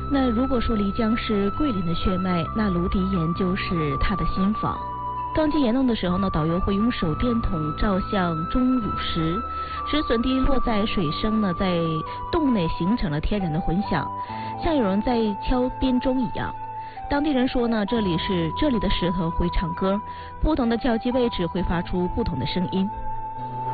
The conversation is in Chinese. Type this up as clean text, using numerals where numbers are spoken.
那如果说漓江是桂林的血脉，那芦笛岩就是它的心房。钢筋岩洞的时候呢，导游会用手电筒照向钟乳石，石笋滴落在水声呢，在洞内形成了天然的混响，像有人在敲编钟一样。当地人说呢，这里的石头会唱歌，不同的敲击位置会发出不同的声音。